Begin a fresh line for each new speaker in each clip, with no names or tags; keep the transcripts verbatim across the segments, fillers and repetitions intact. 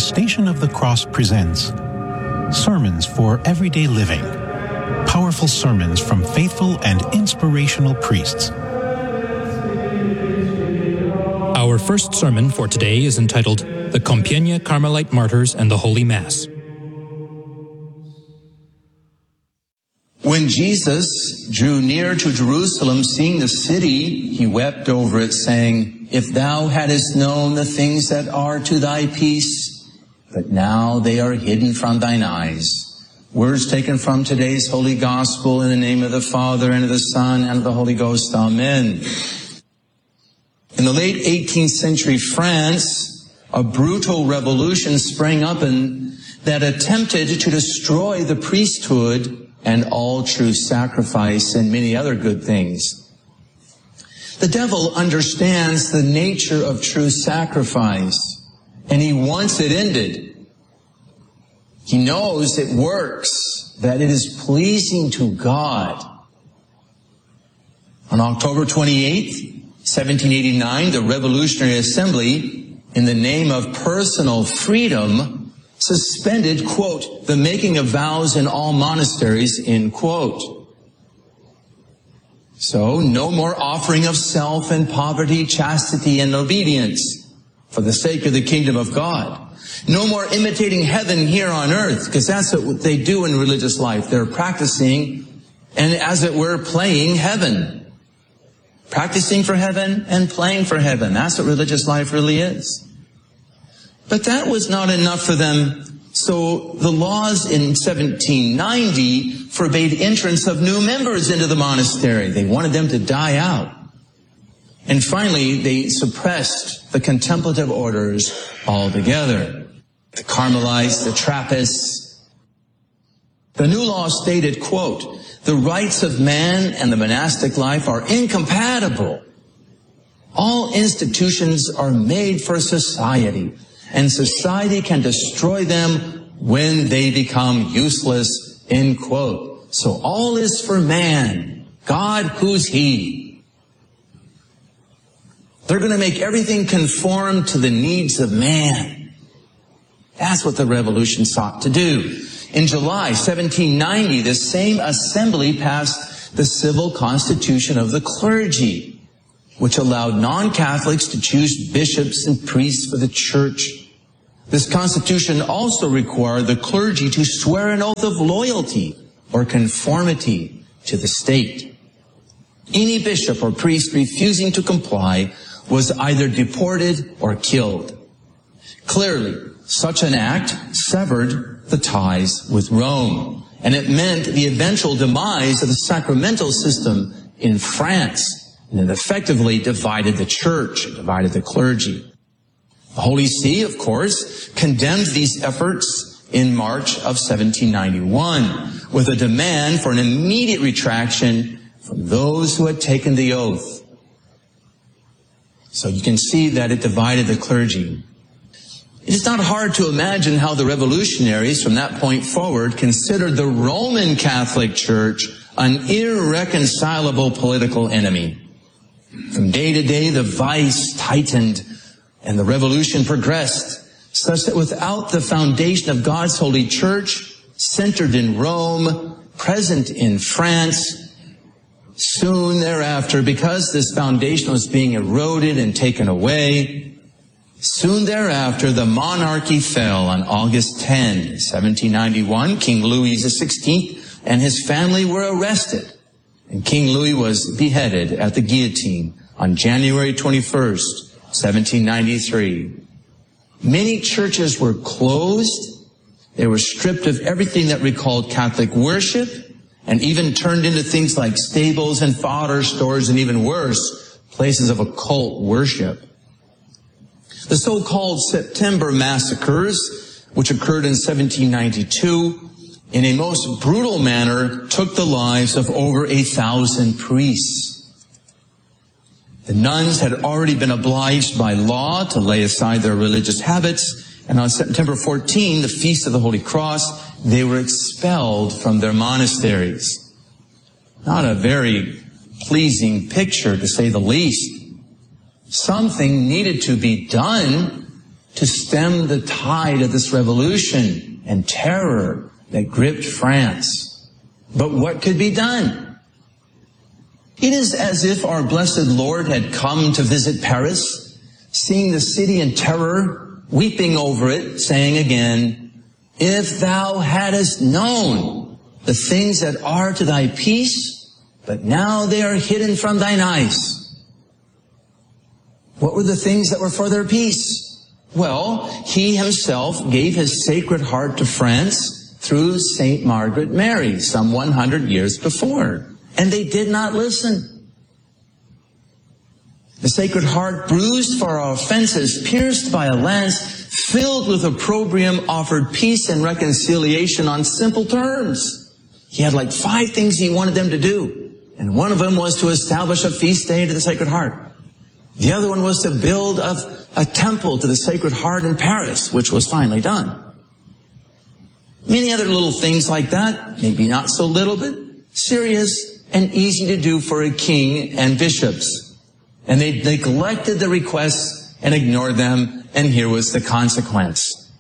Station of the Cross presents Sermons for Everyday Living. Powerful sermons from faithful and inspirational priests.
Our first sermon for today is entitled The Compiègne Carmelite Martyrs and the Holy Mass.
When Jesus drew near to Jerusalem, seeing the city, he wept over it, saying, "If thou hadst known the things that are to thy peace, but now they are hidden from thine eyes." Words taken from today's Holy Gospel in the name of the Father, and of the Son, and of the Holy Ghost. Amen. In the late eighteenth century France, a brutal revolution sprang up in, that attempted to destroy the priesthood and all true sacrifice and many other good things. The devil understands the nature of true sacrifice, and he wants it ended. He knows it works, that it is pleasing to God. On October twenty-eighth, seventeen eighty-nine, the Revolutionary Assembly, in the name of personal freedom, suspended, quote, the making of vows in all monasteries, end quote. So, no more offering of self and poverty, chastity, and obedience for the sake of the kingdom of God. No more imitating heaven here on earth, because that's what they do in religious life. They're practicing and, as it were, playing heaven. Practicing for heaven and playing for heaven. That's what religious life really is. But that was not enough for them. So the laws in seventeen ninety forbade entrance of new members into the monastery. They wanted them to die out. And finally, they suppressed the contemplative orders altogether. The Carmelites, the Trappists. The new law stated, quote, the rights of man and the monastic life are incompatible. All institutions are made for society, and society can destroy them when they become useless, end quote. So all is for man. God, who's he? They're going to make everything conform to the needs of man. That's what the revolution sought to do. In July seventeen ninety, the same assembly passed the civil constitution of the clergy, which allowed non-Catholics to choose bishops and priests for the church. This constitution also required the clergy to swear an oath of loyalty or conformity to the state. Any bishop or priest refusing to comply was either deported or killed. Clearly, such an act severed the ties with Rome, and it meant the eventual demise of the sacramental system in France, and it effectively divided the church, divided the clergy. The Holy See, of course, condemned these efforts in March of seventeen ninety-one with a demand for an immediate retraction from those who had taken the oath. So you can see that it divided the clergy. It is not hard to imagine how the revolutionaries from that point forward considered the Roman Catholic Church an irreconcilable political enemy. From day to day, the vice tightened and the revolution progressed, such that without the foundation of God's holy church, centered in Rome, present in France, soon thereafter, because this foundation was being eroded and taken away, soon thereafter the monarchy fell on August tenth, seventeen ninety-one. King Louis the sixteenth and his family were arrested, and King Louis was beheaded at the guillotine on January twenty-first, seventeen ninety-three. Many churches were closed. They were stripped of everything that recalled Catholic worship, and even turned into things like stables and fodder stores, and even worse, places of occult worship. The so-called September massacres, which occurred in seventeen ninety-two, in a most brutal manner took the lives of over a thousand priests. The nuns had already been obliged by law to lay aside their religious habits, and on September fourteenth, the Feast of the Holy Cross, they were expelled from their monasteries. Not a very pleasing picture, to say the least. Something needed to be done to stem the tide of this revolution and terror that gripped France. But what could be done? It is as if our blessed Lord had come to visit Paris, seeing the city in terror, weeping over it, saying again, "If thou hadst known the things that are to thy peace, but now they are hidden from thine eyes." What were the things that were for their peace? Well, he himself gave his Sacred Heart to France through Saint Margaret Mary some one hundred years before. And they did not listen. The Sacred Heart, bruised for our offenses, pierced by a lance, filled with opprobrium, offered peace and reconciliation on simple terms. He had like five things he wanted them to do. And one of them was to establish a feast day to the Sacred Heart. The other one was to build a, a temple to the Sacred Heart in Paris, which was finally done. Many other little things like that, maybe not so little, but serious and easy to do for a king and bishops. And they neglected the requests and ignored them, and here was the consequence.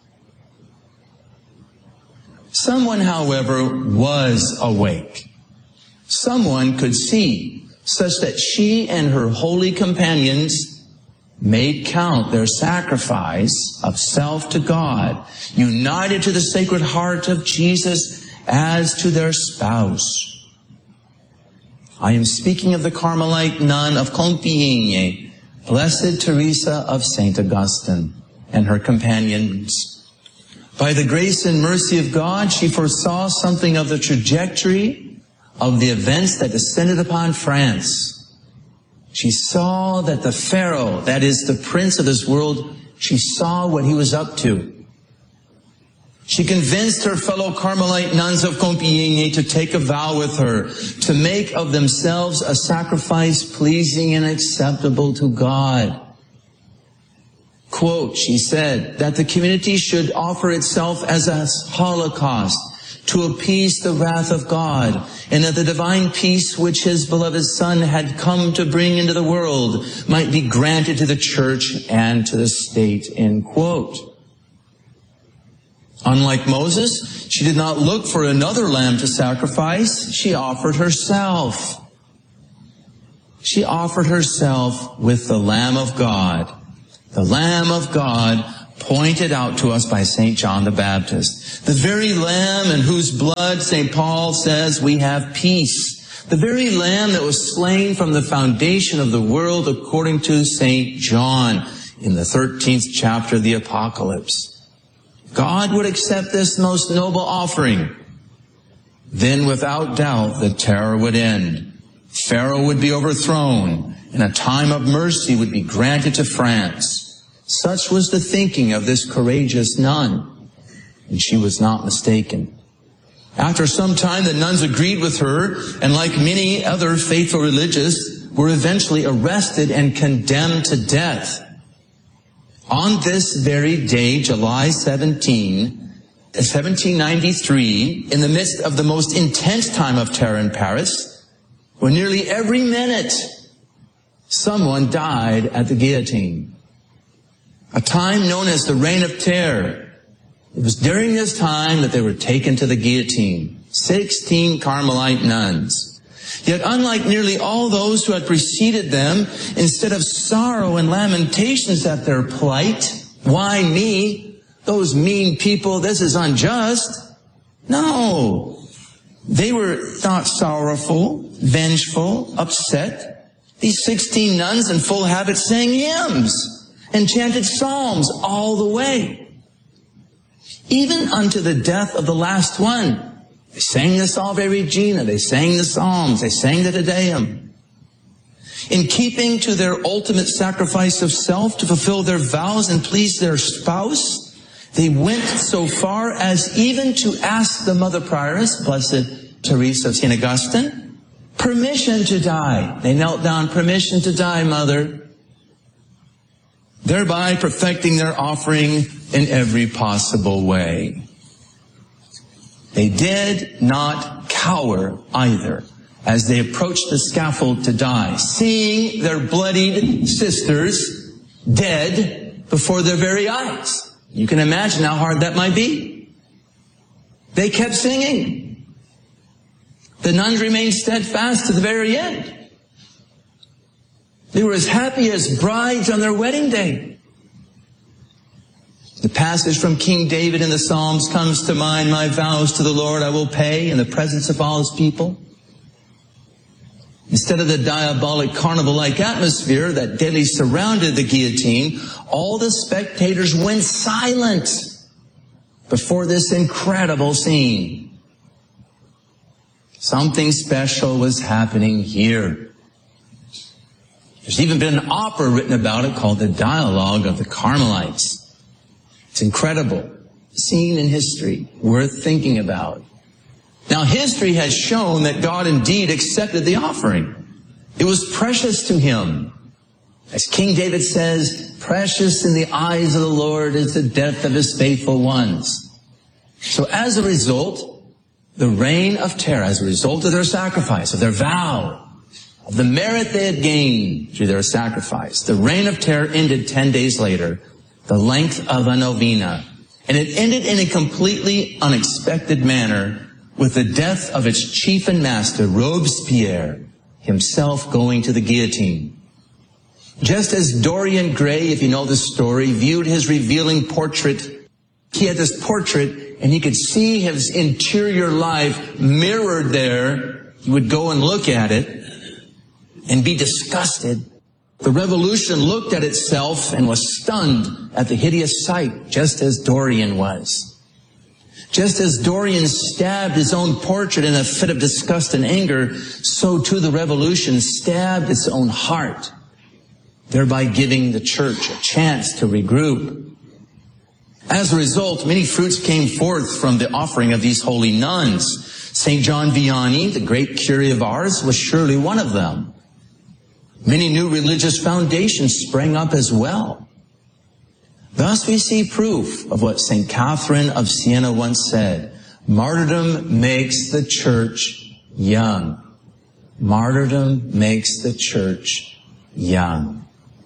Someone, however, was awake. Someone could see, such that she and her holy companions made count their sacrifice of self to God, united to the Sacred Heart of Jesus as to their spouse. I am speaking of the Carmelite nun of Compiègne, Blessed Teresa of Saint Augustine, and her companions. By the grace and mercy of God, she foresaw something of the trajectory of the events that descended upon France. She saw that the Pharaoh, that is the prince of this world, she saw what he was up to. She convinced her fellow Carmelite nuns of Compiègne to take a vow with her, to make of themselves a sacrifice pleasing and acceptable to God. Quote, she said, that the community should offer itself as a holocaust to appease the wrath of God, and that the divine peace which his beloved Son had come to bring into the world might be granted to the church and to the state, end quote. Unlike Moses, she did not look for another lamb to sacrifice. She offered herself. She offered herself with the Lamb of God. The Lamb of God pointed out to us by Saint John the Baptist. The very Lamb in whose blood Saint Paul says we have peace. The very Lamb that was slain from the foundation of the world according to Saint John in the thirteenth chapter of the Apocalypse. God would accept this most noble offering. Then without doubt the terror would end. Pharaoh would be overthrown, and a time of mercy would be granted to France. Such was the thinking of this courageous nun, and she was not mistaken. After some time, the nuns agreed with her, and like many other faithful religious, were eventually arrested and condemned to death. On this very day, July seventeenth, seventeen ninety-three, in the midst of the most intense time of terror in Paris, where nearly every minute someone died at the guillotine. A time known as the Reign of Terror. It was during this time that they were taken to the guillotine. Sixteen Carmelite nuns. Yet unlike nearly all those who had preceded them, instead of sorrow and lamentations at their plight, why me? Those mean people, this is unjust. No. They were not sorrowful, vengeful, upset. These sixteen nuns in full habit sang hymns and chanted psalms all the way, even unto the death of the last one. They sang the Salve Regina, they sang the psalms, they sang the Te Deum. In keeping to their ultimate sacrifice of self to fulfill their vows and please their spouse, they went so far as even to ask the Mother Prioress, Blessed Teresa of Saint Augustine, permission to die. They knelt down, permission to die, Mother, thereby perfecting their offering in every possible way. They did not cower either as they approached the scaffold to die, seeing their bloodied sisters dead before their very eyes. You can imagine how hard that might be. They kept singing. The nuns remained steadfast to the very end. They were as happy as brides on their wedding day. The passage from King David in the Psalms comes to mind. My vows to the Lord I will pay in the presence of all his people. Instead of the diabolic carnival-like atmosphere that daily surrounded the guillotine, all the spectators went silent before this incredible scene. Something special was happening here. There's even been an opera written about it called The Dialogue of the Carmelites. It's incredible. Scene in history, worth thinking about. Now, history has shown that God indeed accepted the offering. It was precious to him. As King David says, precious in the eyes of the Lord is the death of his faithful ones. So as a result, the reign of terror, as a result of their sacrifice, of their vow, of the merit they had gained through their sacrifice, the reign of terror ended ten days later, the length of a novena. And it ended in a completely unexpected manner with the death of its chief and master, Robespierre, himself going to the guillotine. Just as Dorian Gray, if you know the story, viewed his revealing portrait, he had this portrait and he could see his interior life mirrored there. He would go and look at it and be disgusted. The revolution looked at itself and was stunned at the hideous sight, just as Dorian was. Just as Dorian stabbed his own portrait in a fit of disgust and anger, so too the revolution stabbed its own heart, thereby giving the church a chance to regroup. As a result, many fruits came forth from the offering of these holy nuns. Saint John Vianney, the great curé of Ars, was surely one of them. Many new religious foundations sprang up as well. Thus we see proof of what Saint Catherine of Siena once said, martyrdom makes the church young. Martyrdom makes the church young.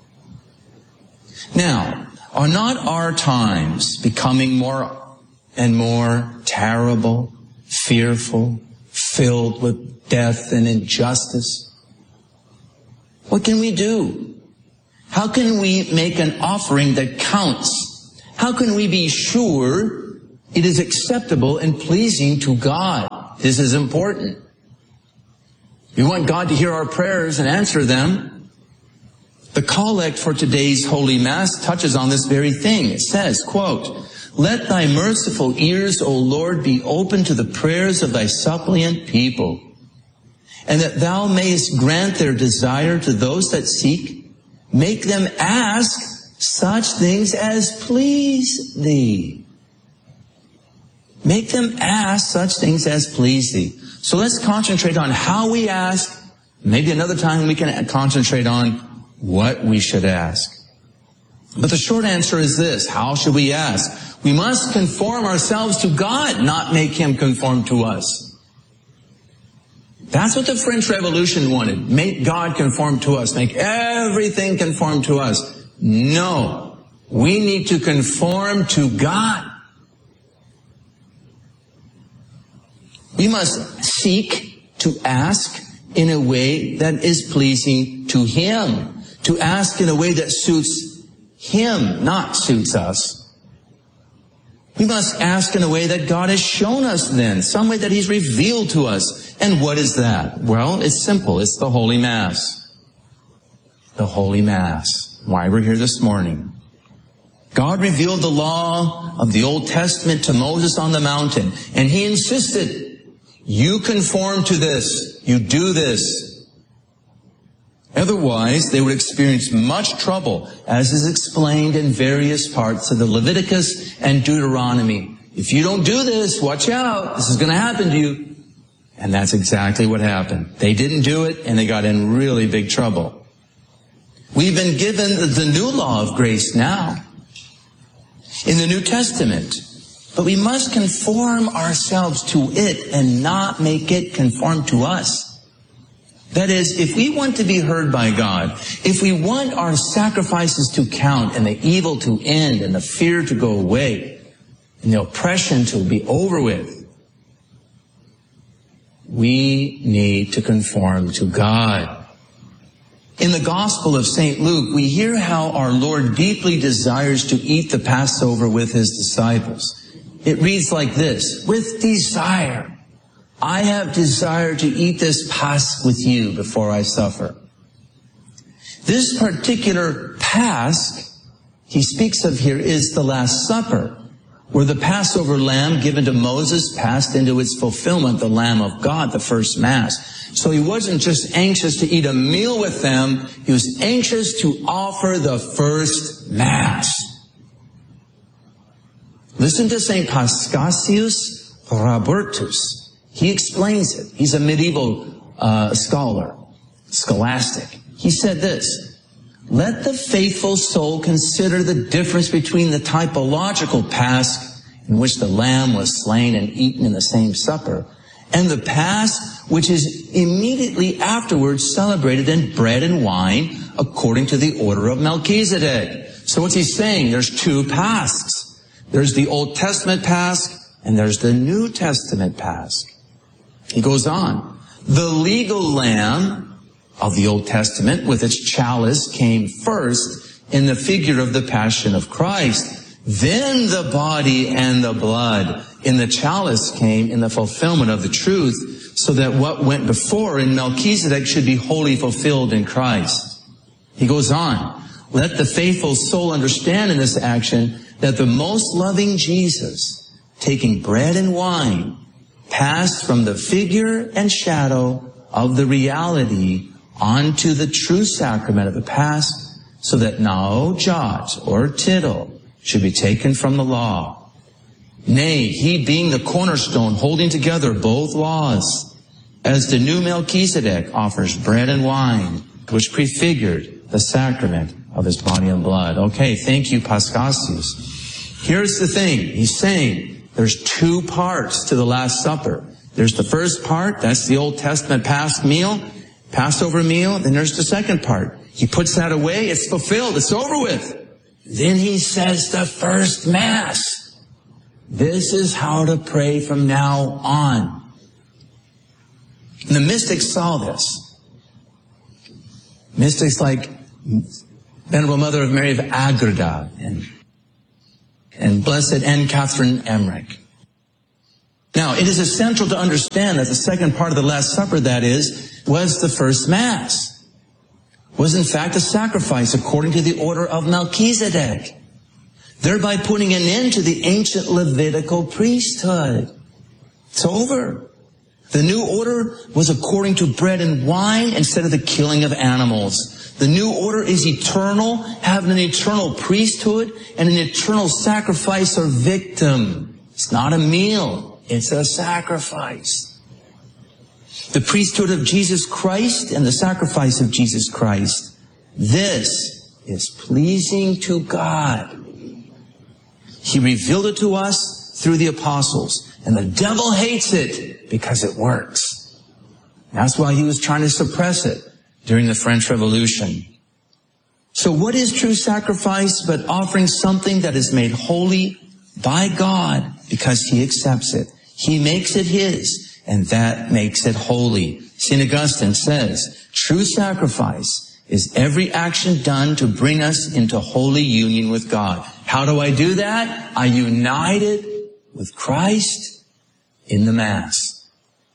Now, are not our times becoming more and more terrible, fearful, filled with death and injustice? What can we do? How can we make an offering that counts? How can we be sure it is acceptable and pleasing to God? This is important. We want God to hear our prayers and answer them. The collect for today's Holy Mass touches on this very thing. It says, quote, let thy merciful ears, O Lord, be open to the prayers of thy suppliant people, and that thou mayest grant their desire to those that seek. Make them ask such things as please thee. Make them ask such things as please thee. So let's concentrate on how we ask. Maybe another time we can concentrate on what we should ask. But the short answer is this. How should we ask? We must conform ourselves to God, not make him conform to us. That's what the French Revolution wanted. Make God conform to us. Make everything conform to us. No. We need to conform to God. We must seek to ask in a way that is pleasing to him. To ask in a way that suits him, not suits us. We must ask in a way that God has shown us then, some way that he's revealed to us. And what is that? Well, it's simple. It's the Holy Mass. The Holy Mass. Why we're here this morning. God revealed the law of the Old Testament to Moses on the mountain, and he insisted, you conform to this. You do this. Otherwise, they would experience much trouble, as is explained in various parts of the Leviticus and Deuteronomy. If you don't do this, watch out. This is going to happen to you. And that's exactly what happened. They didn't do it, and they got in really big trouble. We've been given the new law of grace now, in the New Testament. But we must conform ourselves to it and not make it conform to us. That is, if we want to be heard by God, if we want our sacrifices to count and the evil to end and the fear to go away and the oppression to be over with, we need to conform to God. In the Gospel of Saint Luke, we hear how our Lord deeply desires to eat the Passover with his disciples. It reads like this: with desire, I have desired to eat this Pasch with you before I suffer. This particular Pasch he speaks of here is the Last Supper, where the Passover lamb given to Moses passed into its fulfillment, the Lamb of God, the first Mass. So he wasn't just anxious to eat a meal with them, he was anxious to offer the first Mass. Listen to Saint Paschasius Robertus. He explains it. He's a medieval uh, scholar, scholastic. He said this: let the faithful soul consider the difference between the typological Pasch, in which the lamb was slain and eaten in the same supper, and the Pasch which is immediately afterwards celebrated in bread and wine according to the order of Melchizedek. So what's he saying? There's two Paschs. There's the Old Testament Pasch and there's the New Testament Pasch. He goes on. The legal lamb of the Old Testament with its chalice came first in the figure of the Passion of Christ. Then the body and the blood in the chalice came in the fulfillment of the truth, so that what went before in Melchizedek should be wholly fulfilled in Christ. He goes on. Let the faithful soul understand in this action that the most loving Jesus, taking bread and wine, passed from the figure and shadow of the reality onto the true sacrament of the Pasch, so that no jot or tittle should be taken from the law. Nay, he being the cornerstone holding together both laws, as the new Melchizedek offers bread and wine, which prefigured the sacrament of his body and blood. Okay, thank you, Paschasius. Here's the thing. He's saying there's two parts to the Last Supper. There's the first part, that's the Old Testament Pasch meal, Passover meal. Then there's the second part. He puts that away, it's fulfilled, it's over with. Then he says the first Mass. This is how to pray from now on. And the mystics saw this. Mystics like Venerable Mother of Mary of Agreda and, and Blessed Anne Catherine Emmerich. Now, it is essential to understand that the second part of the Last Supper, that is, was the first Mass, was in fact a sacrifice according to the order of Melchizedek, thereby putting an end to the ancient Levitical priesthood. It's over. The new order was according to bread and wine instead of the killing of animals. The new order is eternal, having an eternal priesthood and an eternal sacrifice or victim. It's not a meal. It's a sacrifice. The priesthood of Jesus Christ and the sacrifice of Jesus Christ. This is pleasing to God. He revealed it to us through the apostles. And the devil hates it because it works. That's why he was trying to suppress it during the French Revolution. So what is true sacrifice but offering something that is made holy by God because he accepts it? He makes it his, and that makes it holy. Saint Augustine says, true sacrifice is every action done to bring us into holy union with God. How do I do that? I united with Christ in the Mass.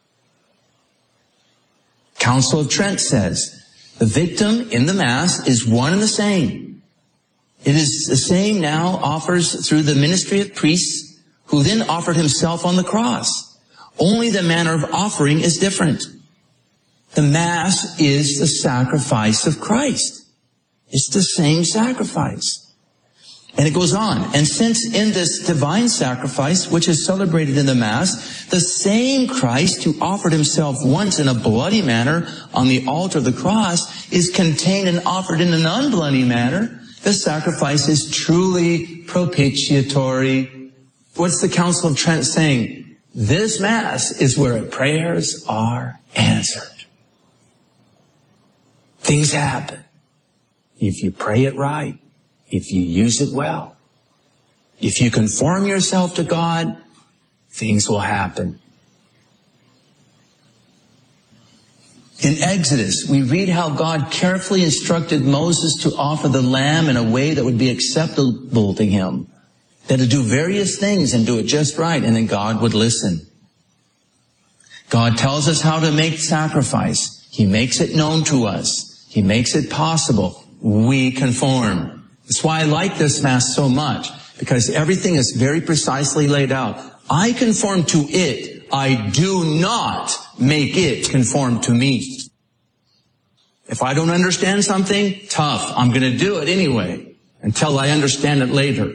Council of Trent says, the victim in the Mass is one and the same. It is the same now offers through the ministry of priests who then offered himself on the cross. Only the manner of offering is different. The Mass is the sacrifice of Christ. It's the same sacrifice. And it goes on. And since in this divine sacrifice, which is celebrated in the Mass, the same Christ who offered himself once in a bloody manner on the altar of the cross is contained and offered in an unbloody manner, the sacrifice is truly propitiatory. What's the Council of Trent saying? This Mass is where prayers are answered. Things happen. If you pray it right, if you use it well, if you conform yourself to God, things will happen. In Exodus, we read how God carefully instructed Moses to offer the lamb in a way that would be acceptable to him. That to do various things and do it just right, and then God would listen. God tells us how to make sacrifice. He makes it known to us. He makes it possible. We conform. That's why I like this Mass so much, because everything is very precisely laid out. I conform to it. I do not make it conform to me. If I don't understand something, tough. I'm going to do it anyway until I understand it later.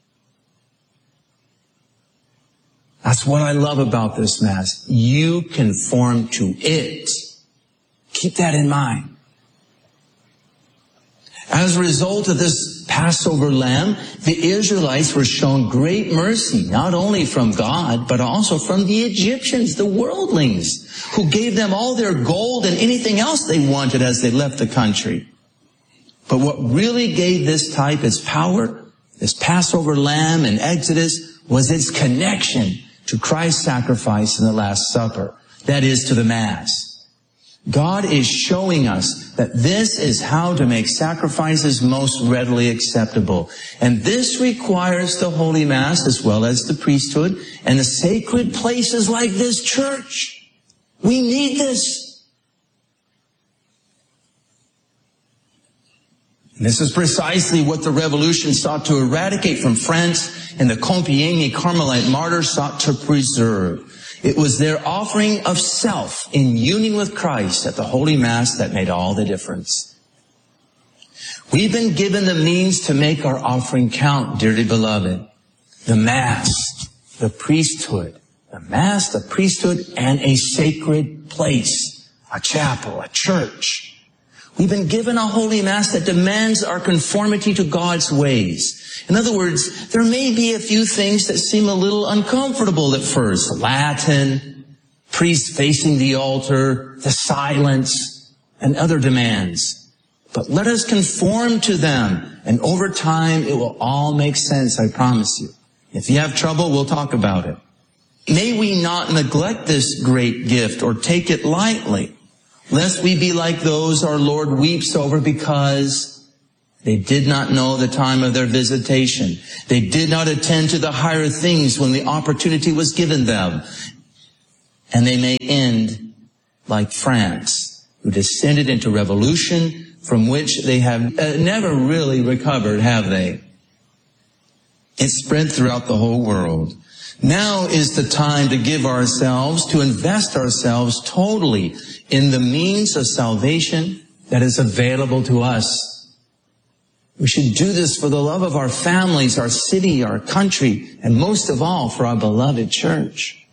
That's what I love about this Mass. You conform to it. Keep that in mind. As a result of this Passover lamb, the Israelites were shown great mercy, not only from God, but also from the Egyptians, the worldlings, who gave them all their gold and anything else they wanted as they left the country. But what really gave this type its power, this Passover lamb in Exodus, was its connection to Christ's sacrifice in the Last Supper. That is, to the Mass. God is showing us that this is how to make sacrifices most readily acceptable. And this requires the Holy Mass as well as the priesthood and the sacred places like this church. We need this. And this is precisely what the Revolution sought to eradicate from France and the Compiègne Carmelite martyrs sought to preserve. It was their offering of self in union with Christ at the Holy Mass that made all the difference. We've been given the means to make our offering count, dearly beloved. The Mass, the priesthood, the Mass, the priesthood, and a sacred place, a chapel, a church. We've been given a Holy Mass that demands our conformity to God's ways. In other words, there may be a few things that seem a little uncomfortable at first. Latin, priest facing the altar, the silence, and other demands. But let us conform to them, and over time it will all make sense, I promise you. If you have trouble, we'll talk about it. May we not neglect this great gift or take it lightly, lest we be like those our Lord weeps over because they did not know the time of their visitation. They did not attend to the higher things when the opportunity was given them. And they may end like France, who descended into revolution from which they have never really recovered, have they? It spread throughout the whole world. Now is the time to give ourselves, to invest ourselves totally in the means of salvation that is available to us. We should do this for the love of our families, our city, our country, and most of all for our beloved church.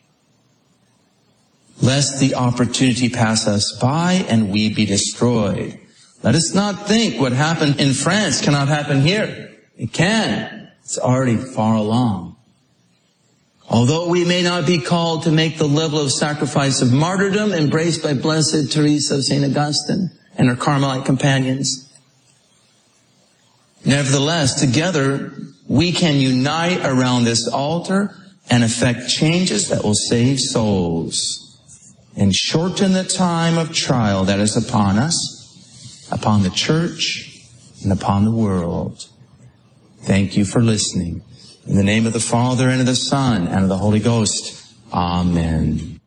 Lest the opportunity pass us by and we be destroyed. Let us not think what happened in France cannot happen here. It can. It's already far along. Although we may not be called to make the level of sacrifice of martyrdom embraced by Blessed Teresa of Saint Augustine and her Carmelite companions, nevertheless, together, we can unite around this altar and effect changes that will save souls and shorten the time of trial that is upon us, upon the church, and upon the world. Thank you for listening. In the name of the Father, and of the Son, and of the Holy Ghost. Amen.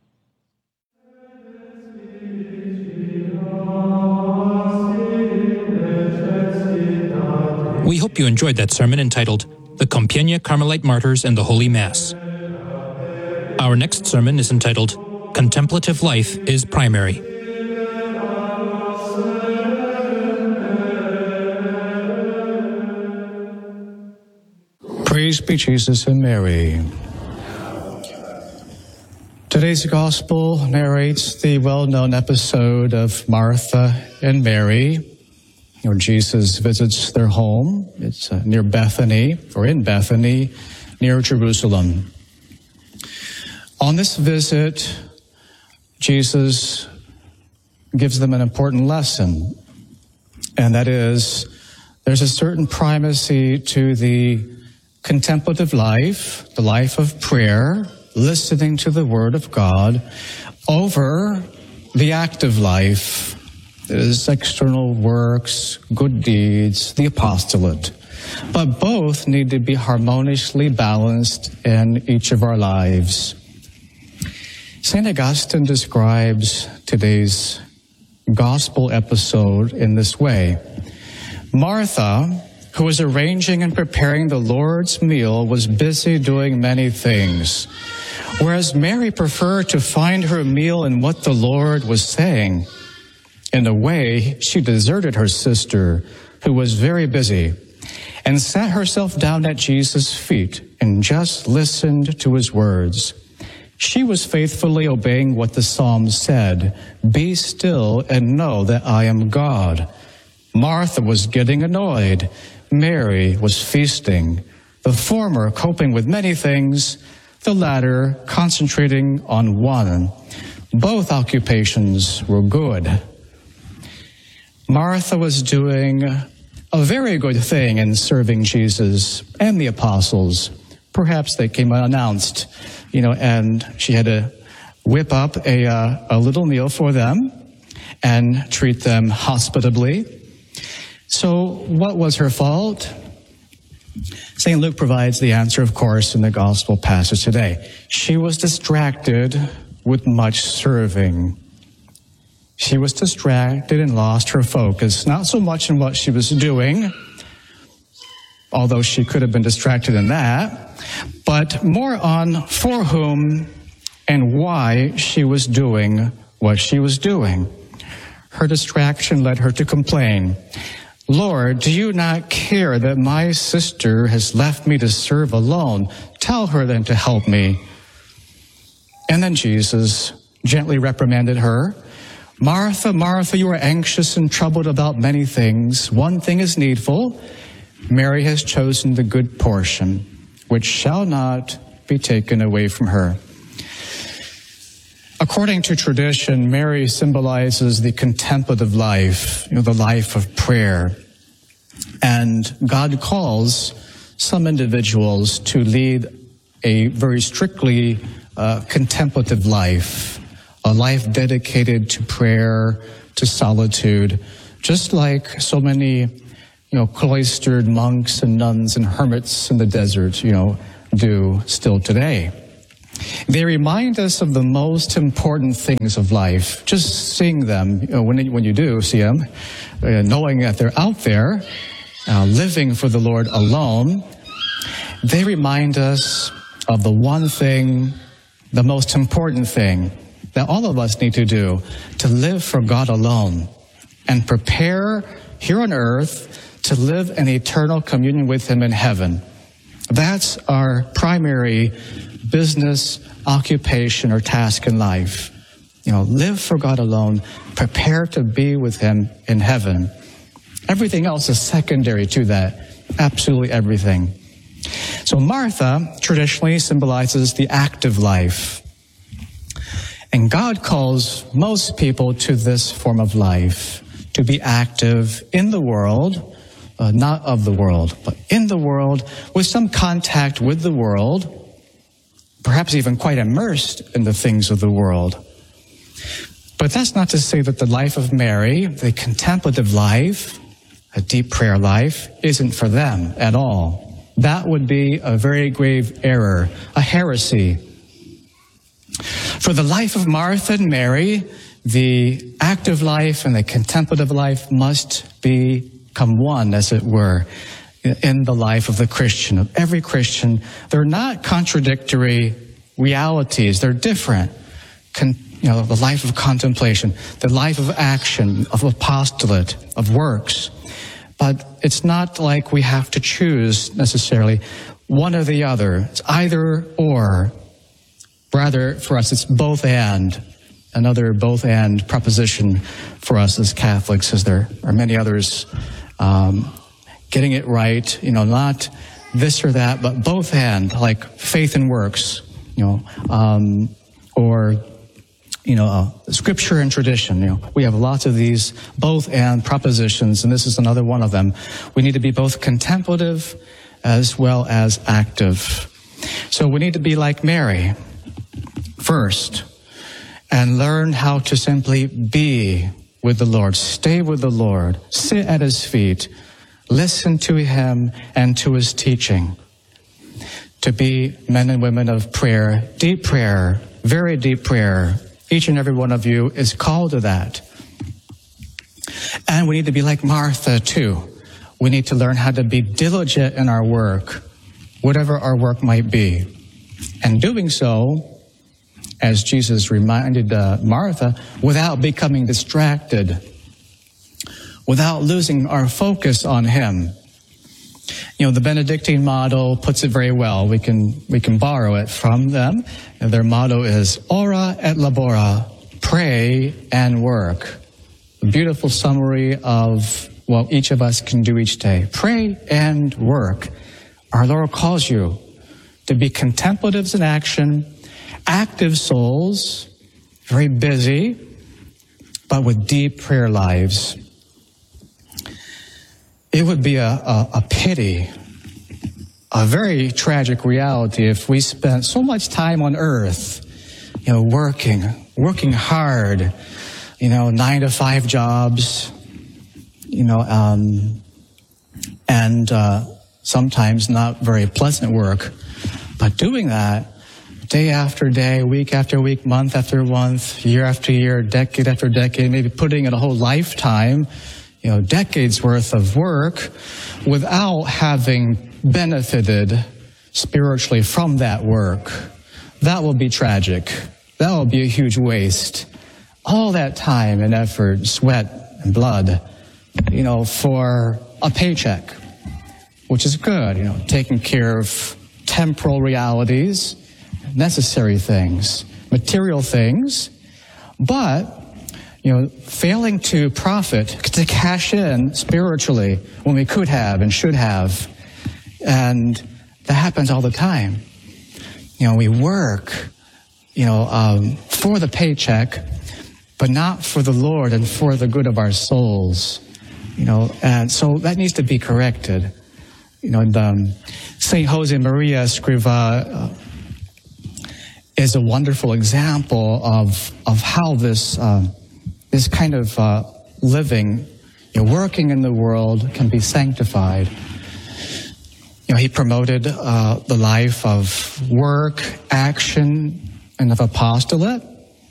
We hope you enjoyed that sermon entitled, The Compiègne Carmelite Martyrs and the Holy Mass. Our next sermon is entitled, Contemplative Life is Primary.
Praise be Jesus and Mary. Today's Gospel narrates the well-known episode of Martha and Mary, where Jesus visits their home. It's uh, near Bethany, or in Bethany, near Jerusalem. On this visit, Jesus gives them an important lesson And that is, there's a certain primacy to the contemplative life, the life of prayer, listening to the Word of God, over the active life, that is external works, good deeds, the apostolate. But both need to be harmoniously balanced in each of our lives. Saint Augustine describes today's gospel episode in this way. Martha, who was arranging and preparing the Lord's meal, was busy doing many things, whereas Mary preferred to find her meal in what the Lord was saying. In a way, she deserted her sister, who was very busy, and sat herself down at Jesus' feet and just listened to his words. She was faithfully obeying what the Psalm said, "Be still and know that I am God." Martha was getting annoyed. Mary was feasting. The former coping with many things, the latter concentrating on one. Both occupations were good. Martha was doing a very good thing in serving Jesus and the apostles. Perhaps they came unannounced, you know, and she had to whip up a, uh, a little meal for them and treat them hospitably. So what was her fault? Saint Luke provides the answer, of course, in the gospel passage today. She was distracted with much serving. She was distracted and lost her focus, not so much in what she was doing, although she could have been distracted in that, but more on for whom and why she was doing what she was doing. Her distraction led her to complain, "Lord, do you not care that my sister has left me to serve alone? Tell her then to help me." And then Jesus gently reprimanded her. "Martha, Martha, you are anxious and troubled about many things. One thing is needful. Mary has chosen the good portion, which shall not be taken away from her." According to tradition, Mary symbolizes the contemplative life, you know, the life of prayer. And God calls some individuals to lead a very strictly uh, contemplative life, a life dedicated to prayer, to solitude, just like so many, you know, cloistered monks and nuns and hermits in the desert, you know, do still today. They remind us of the most important things of life. Just seeing them, you know, when, when you do see them, uh, knowing that they're out there, uh, living for the Lord alone, they remind us of the one thing, the most important thing that all of us need to do, to live for God alone and prepare here on earth to live in eternal communion with Him in heaven. That's our primary business, occupation, or task in life. You know, live for God alone, prepare to be with Him in heaven. Everything else is secondary to that, absolutely everything. So Martha traditionally symbolizes the active life. And God calls most people to this form of life, to be active in the world, uh, not of the world, but in the world, with some contact with the world, perhaps even quite immersed in the things of the world. But that's not to say that the life of Mary, the contemplative life, a deep prayer life, isn't for them at all. That would be a very grave error, a heresy. For the life of Martha and Mary, the active life and the contemplative life must become one, as it were, in the life of the Christian, of every Christian. They're not contradictory realities. They're different. Con, you know, the life of contemplation, the life of action, of apostolate, of works. But it's not like we have to choose necessarily one or the other. It's either or. Rather, for us, it's both and. Another both and proposition for us as Catholics, as there are many others. Um, getting it right, you know, not this or that, but both and, like faith and works, you know, um, or you know, uh, scripture and tradition. You know, we have lots of these both and propositions, and this is another one of them. We need to be both contemplative as well as active. So we need to be like Mary first and learn how to simply be with the Lord, stay with the Lord, sit at his feet, listen to him and to his teaching. To be men and women of prayer, deep prayer, very deep prayer. Each and every one of you is called to that. And we need to be like Martha too. We need to learn how to be diligent in our work, whatever our work might be. And doing so, as Jesus reminded uh, Martha, without becoming distracted, without losing our focus on him. You know, the Benedictine motto puts it very well. We can we can borrow it from them. And their motto is ora et labora, pray and work. A beautiful summary of what each of us can do each day. Pray and work. Our Lord calls you to be contemplatives in action, active souls, very busy, but with deep prayer lives. It would be a, a, a pity, a very tragic reality if we spent so much time on earth, you know, working, working hard, you know, nine to five jobs, you know, um, and uh, sometimes not very pleasant work, but doing that day after day, week after week, month after month, year after year, decade after decade, maybe putting in a whole lifetime, you know, decades worth of work without having benefited spiritually from that work. That will be tragic. That will be a huge waste. All that time and effort, sweat and blood, you know, for a paycheck, which is good, you know, taking care of temporal realities, necessary things, material things, but you know, failing to profit, to cash in spiritually when we could have and should have. And that happens all the time. You know, we work, you know, um, for the paycheck, but not for the Lord and for the good of our souls. You know, and so that needs to be corrected. You know, and, um, Saint Jose Maria Escrivá uh, is a wonderful example of, of how this, um, This kind of uh, living, you know, working in the world can be sanctified. You know, he promoted uh, the life of work, action, and of apostolate.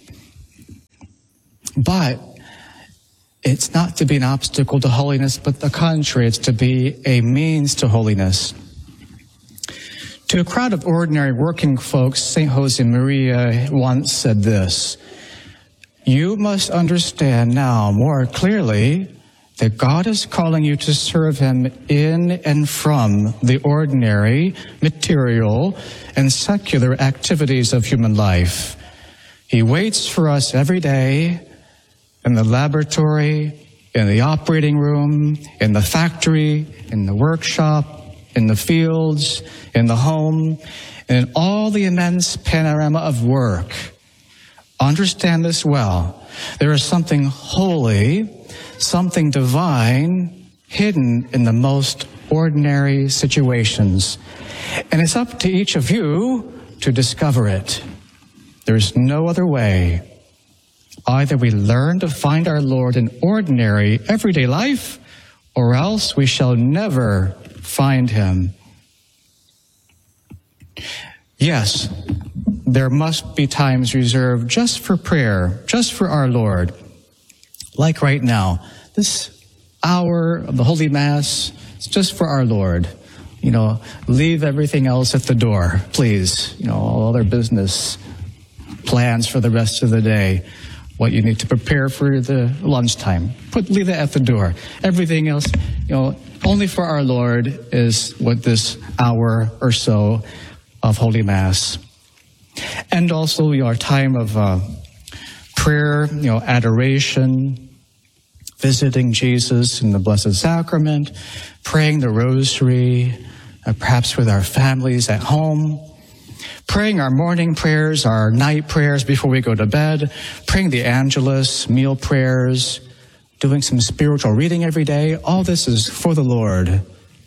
But it's not to be an obstacle to holiness, but the contrary, it's to be a means to holiness. To a crowd of ordinary working folks, Saint Jose Maria once said this: "You must understand now more clearly that God is calling you to serve him in and from the ordinary, material, and secular activities of human life. He waits for us every day in the laboratory, in the operating room, in the factory, in the workshop, in the fields, in the home, and in all the immense panorama of work. Understand this well. There is something holy, something divine, hidden in the most ordinary situations. And it's up to each of you to discover it. There's no other way. Either we learn to find our Lord in ordinary, everyday life, or else we shall never find him." Yes, there must be times reserved just for prayer, just for our Lord. Like right now, this hour of the Holy Mass, it's just for our Lord. You know, leave everything else at the door, please. You know, all other business plans for the rest of the day, what you need to prepare for the lunchtime, put leave that at the door. Everything else, you know, only for our Lord is what this hour or so of Holy Mass. And also your time of uh, prayer, you know, adoration, visiting Jesus in the Blessed Sacrament, praying the Rosary, uh, perhaps with our families at home, praying our morning prayers, our night prayers before we go to bed, praying the Angelus, meal prayers, doing some spiritual reading every day. All this is for the Lord.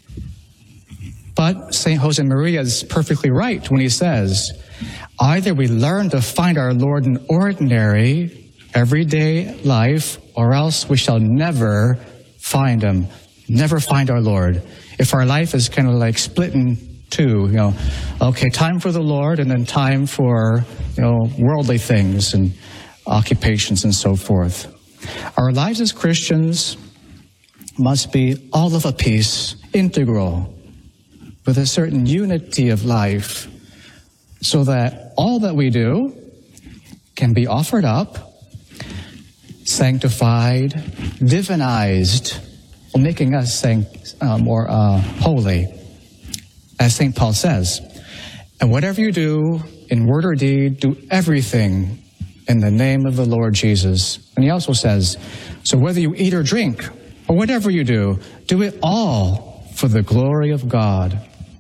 But Saint Josemaria is perfectly right when he says, either we learn to find our Lord in ordinary, everyday life, or else we shall never find him, never find our Lord. If our life is kind of like split in two, you know, okay, time for the Lord and then time for, you know, worldly things and occupations and so forth. Our lives as Christians must be all of a piece, integral, with a certain unity of life, so that all that we do can be offered up, sanctified, divinized, making us sanct- uh, more uh, holy, as Saint Paul says. And whatever you do, in word or deed, do everything in the name of the Lord Jesus. And he also says, so whether you eat or drink, or whatever you do, do it all for the glory of God.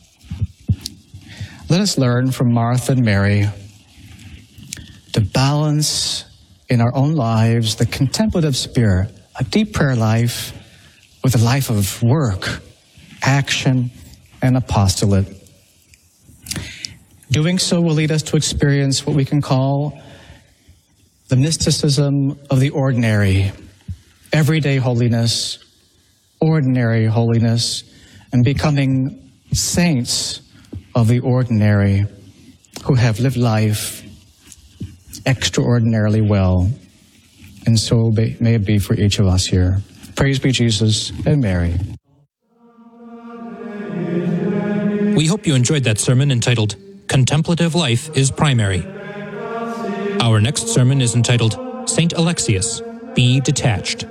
Let us learn from Martha and Mary to balance in our own lives the contemplative spirit, a deep prayer life with a life of work, action, and apostolate. Doing so will lead us to experience what we can call the mysticism of the ordinary, everyday holiness, ordinary holiness, and becoming saints of the ordinary who have lived life extraordinarily well. And so may it be for each of us here. Praise be Jesus and Mary.
We hope you enjoyed that sermon entitled, Contemplative Life is Primary. Our next sermon is entitled, Saint Alexius, Be Detached.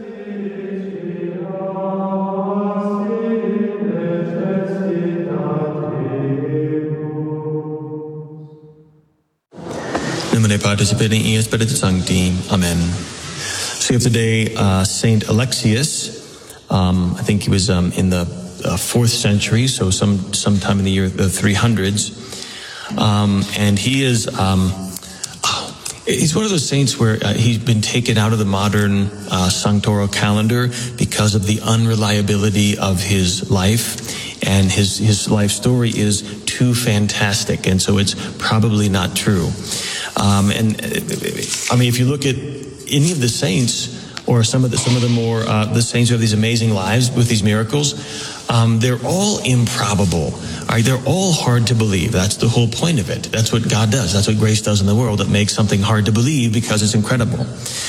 Nomine Patris et Filii et Spiritus Sancti. Amen. So we have today uh, Saint Alexius. Um, I think he was um, in the uh, fourth century, so some sometime in the year the three hundreds. Um, and he is um, he's one of those saints where uh, he's been taken out of the modern uh, sanctoral calendar because of the unreliability of his life, and his his life story is too fantastic, and so it's probably not true. Um, and I mean, if you look at any of the saints, or some of the some of the more uh, the saints who have these amazing lives with these miracles, um, they're all improbable. All right, they're all hard to believe. That's the whole point of it. That's what God does. That's what grace does in the world. It makes something hard to believe because it's incredible.